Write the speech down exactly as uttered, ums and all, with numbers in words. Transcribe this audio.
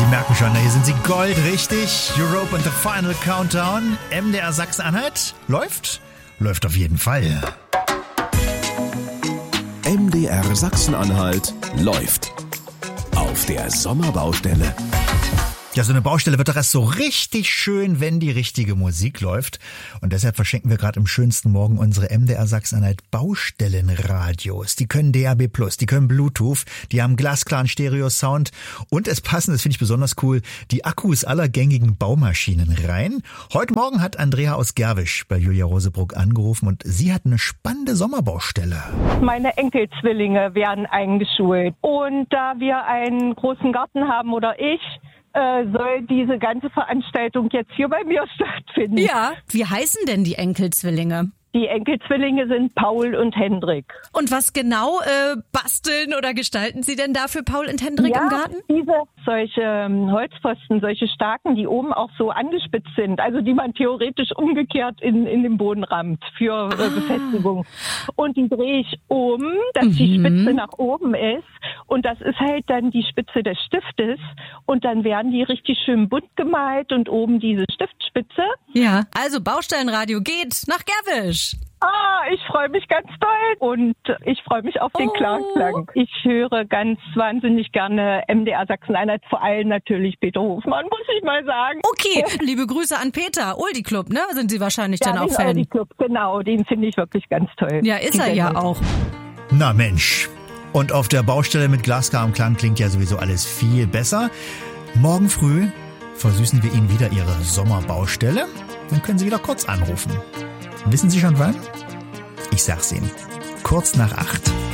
merken schon, hier sind sie Gold, richtig. Europe and the Final Countdown. M D R Sachsen-Anhalt läuft? Läuft auf jeden Fall. M D R Sachsen-Anhalt läuft. Auf der Sommerbaustelle. Ja, so eine Baustelle wird doch erst so richtig schön, wenn die richtige Musik läuft. Und deshalb verschenken wir gerade im schönsten Morgen unsere M D R Sachsen-Anhalt Baustellenradios. Die können D A B plus, die können Bluetooth, die haben glasklaren Stereo-Sound und es passen, das finde ich besonders cool, die Akkus aller gängigen Baumaschinen rein. Heute Morgen hat Andrea aus Gerwisch bei Julia Rosebruck angerufen und sie hat eine spannende Sommerbaustelle. Meine Enkelzwillinge werden eingeschult und da wir einen großen Garten haben oder ich, Äh, soll diese ganze Veranstaltung jetzt hier bei mir stattfinden. Ja, wie heißen denn die Enkelzwillinge? Die Enkelzwillinge sind Paul und Hendrik. Und was genau äh, basteln oder gestalten Sie denn da für Paul und Hendrik ja, im Garten? diese solche ähm, Holzpfosten, solche starken, die oben auch so angespitzt sind, also die man theoretisch umgekehrt in, in den Boden rammt für ah. äh, Befestigung. Und die drehe ich um, dass mhm. die Spitze nach oben ist. Und das ist halt dann die Spitze des Stiftes. Und dann werden die richtig schön bunt gemalt und oben diese Stiftspitze. Ja, also Baustellenradio geht nach Gerwisch. Ah, ich freue mich ganz doll und ich freue mich auf den oh. Klarklang. Ich höre ganz wahnsinnig gerne M D R Sachsen-Anhalt, vor allem natürlich Peter Hofmann, muss ich mal sagen. Okay, liebe Grüße an Peter. Oldie Club, ne? Sind Sie wahrscheinlich ja, dann auch den Fan? Oldie Club, genau, den finde ich wirklich ganz toll. Ja, ist er ja auch. Na Mensch, und auf der Baustelle mit glaskarem Klang klingt ja sowieso alles viel besser. Morgen früh versüßen wir Ihnen wieder Ihre Sommerbaustelle. Dann können Sie wieder kurz anrufen. Wissen Sie schon wann? Ich sag's Ihnen. Kurz nach acht.